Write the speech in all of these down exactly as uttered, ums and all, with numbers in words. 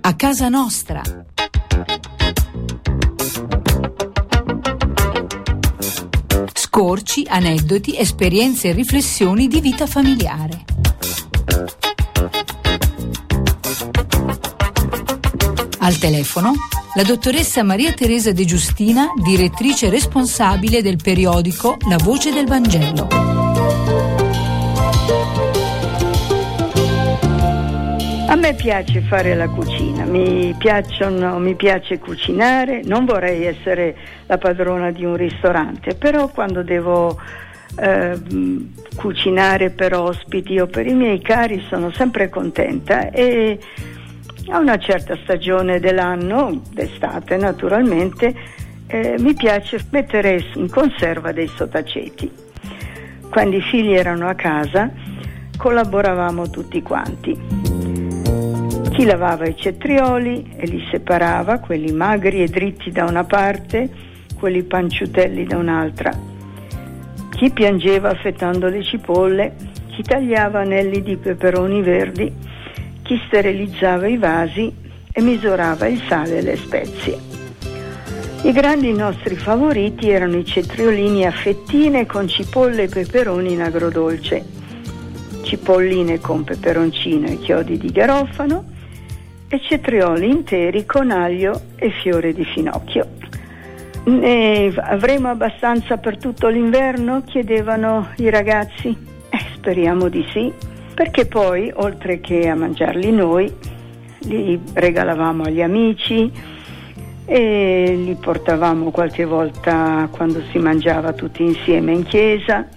a casa nostra. Scorci, aneddoti, esperienze e riflessioni di vita familiare. Al telefono la dottoressa Maria Teresa De Giustina, direttrice responsabile del periodico La Voce del Vangelo. A me piace fare la cucina, mi piacciono, mi piace cucinare, non vorrei essere la padrona di un ristorante, però quando devo eh, cucinare per ospiti o per i miei cari sono sempre contenta, e a una certa stagione dell'anno, d'estate naturalmente, eh, mi piace mettere in conserva dei sottaceti. Quando i figli erano a casa collaboravamo tutti quanti. Chi lavava i cetrioli e li separava, quelli magri e dritti da una parte, quelli panciutelli da un'altra. Chi piangeva affettando le cipolle, chi tagliava anelli di peperoni verdi, chi sterilizzava i vasi e misurava il sale e le spezie. I grandi nostri favoriti erano i cetriolini a fettine con cipolle e peperoni in agrodolce, cipolline con peperoncino e chiodi di garofano e cetrioli interi con aglio e fiore di finocchio. Ne avremo abbastanza per tutto l'inverno? Chiedevano i ragazzi. Eh, speriamo di sì, perché poi, oltre che a mangiarli noi, li regalavamo agli amici e li portavamo qualche volta quando si mangiava tutti insieme in chiesa,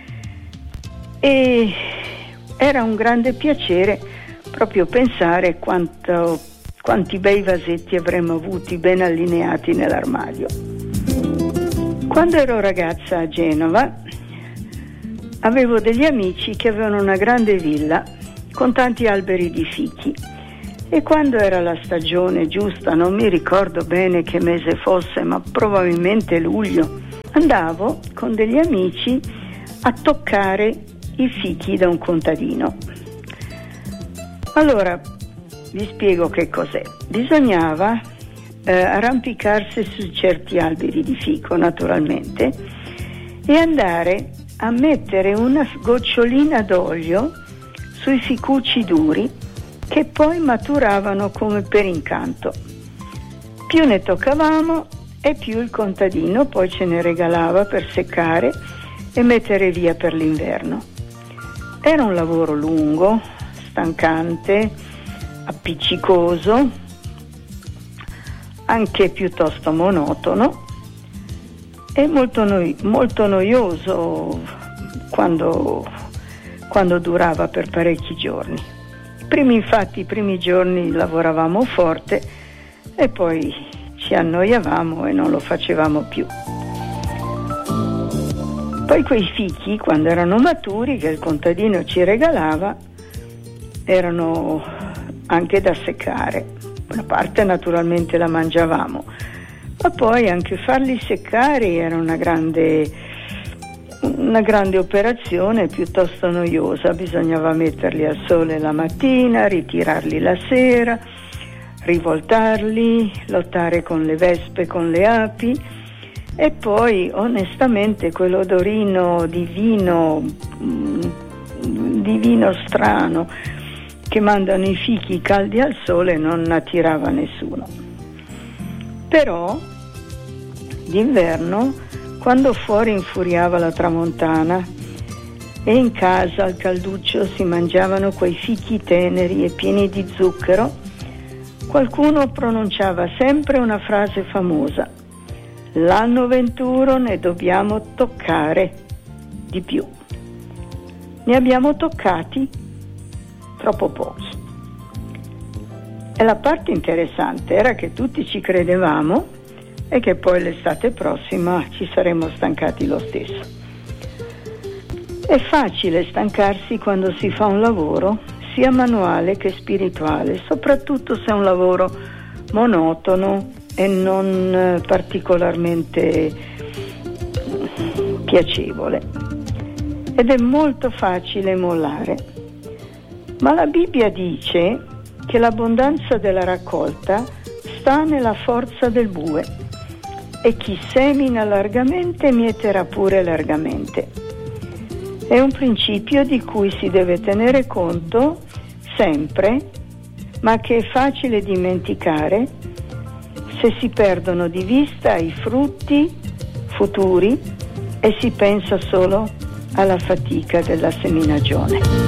e era un grande piacere proprio pensare quanto, quanti bei vasetti avremmo avuti ben allineati nell'armadio. Quando ero ragazza a Genova avevo degli amici che avevano una grande villa con tanti alberi di fichi, e quando era la stagione giusta, non mi ricordo bene che mese fosse, ma probabilmente luglio, andavo con degli amici a toccare i fichi da un contadino. Allora vi spiego che cos'è. Bisognava eh, arrampicarsi su certi alberi di fico, naturalmente, e andare a mettere una gocciolina d'olio sui ficucci duri, che poi maturavano come per incanto. Più ne toccavamo e più il contadino poi ce ne regalava per seccare e mettere via per l'inverno. Era un lavoro lungo, stancante, appiccicoso, anche piuttosto monotono e molto, noi- molto noioso quando, quando durava per parecchi giorni. I primi, infatti, i primi giorni lavoravamo forte e poi ci annoiavamo e non lo facevamo più. Poi quei fichi, quando erano maturi, che il contadino ci regalava, erano anche da seccare. Una parte naturalmente la mangiavamo, ma poi anche farli seccare era una grande, una grande operazione, piuttosto noiosa. Bisognava metterli al sole la mattina, ritirarli la sera, rivoltarli, lottare con le vespe, con le api, e poi onestamente quell'odorino di vino, di vino strano che mandano i fichi caldi al sole non attirava nessuno. Però d'inverno, quando fuori infuriava la tramontana e in casa al calduccio si mangiavano quei fichi teneri e pieni di zucchero, qualcuno pronunciava sempre una frase famosa: l'anno venturo ne dobbiamo toccare di più. Ne abbiamo toccati troppo pochi. E la parte interessante era che tutti ci credevamo e che poi l'estate prossima ci saremmo stancati lo stesso. È facile stancarsi quando si fa un lavoro sia manuale che spirituale, soprattutto se è un lavoro monotono e non particolarmente piacevole, ed è molto facile mollare. Ma la Bibbia dice che che l'abbondanza della raccolta sta nella forza del bue e chi semina largamente mieterà pure largamente. È un principio di cui si deve tenere conto sempre, ma che è facile dimenticare se si perdono di vista i frutti futuri e si pensa solo alla fatica della seminagione.